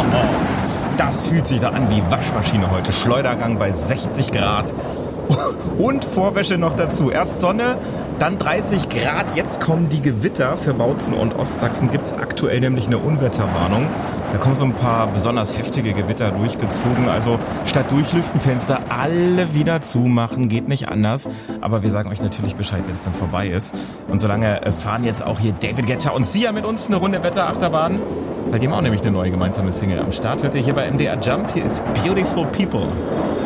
Das fühlt sich da an wie Waschmaschine heute. Schleudergang bei 60 Grad. Und Vorwäsche noch dazu. Erst Sonne, dann 30 Grad. Jetzt kommen die Gewitter. Für Bautzen und Ostsachsen gibt es aktuell nämlich eine Unwetterwarnung. Da kommen so ein paar besonders heftige Gewitter durchgezogen. Also statt durchlüften, Fenster alle wieder zumachen. Geht nicht anders. Aber wir sagen euch natürlich Bescheid, wenn es dann vorbei ist. Und solange fahren jetzt auch hier David Guetta und Sia mit uns eine Runde Wetterachterbahn. Bei dem auch nämlich eine neue gemeinsame Single am Start. Hört ihr hier bei MDR Jump. Hier ist Beautiful People.